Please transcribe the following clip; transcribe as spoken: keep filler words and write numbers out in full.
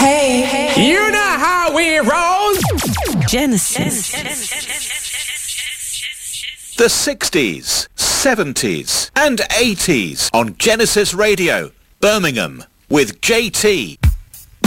Hey, hey, you know how we roll. Genesis. The sixties, seventies and eighties on Genesis Radio, Birmingham, with J T.